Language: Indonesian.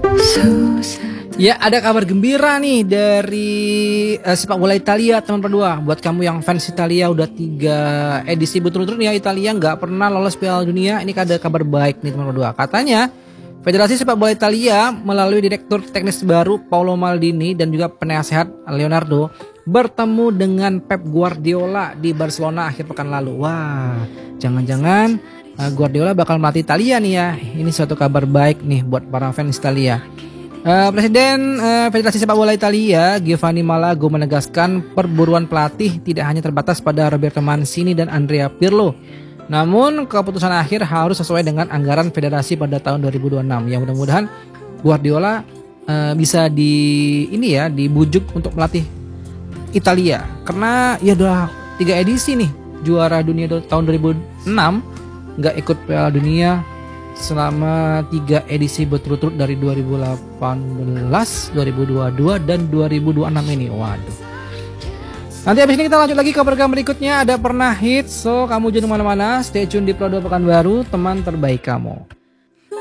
Ya, ada kabar gembira nih dari sepak bola Italia, teman berdua. Buat kamu yang fans Italia, udah 3 edisi berturut-turut ya Italia nggak pernah lolos Piala Dunia. Ini ada kabar baik nih teman berdua. Katanya Federasi Sepak Bola Italia melalui Direktur Teknis baru Paolo Maldini dan juga penasehat Leonardo bertemu dengan Pep Guardiola di Barcelona akhir pekan lalu. Wah, jangan-jangan Guardiola bakal melatih Italia nih ya. Ini suatu kabar baik nih buat para fans Italia. Presiden Federasi Sepak Bola Italia Giovanni Malago menegaskan perburuan pelatih tidak hanya terbatas pada Roberto Mancini dan Andrea Pirlo, namun keputusan akhir harus sesuai dengan anggaran federasi pada tahun 2026. Ya mudah-mudahan Guardiola bisa dibujuk untuk melatih Italia, karena ya udah 3 edisi nih juara dunia tahun 2006, nggak ikut Piala Dunia selama 3 edisi berturut-turut dari 2018, 2022 dan 2026 ini. Waduh. Nanti habis ini kita lanjut lagi ke program berikutnya, ada pernah hits. So kamu jangan mana-mana, stay tune di Pro 2 Pekanbaru, teman terbaik kamu.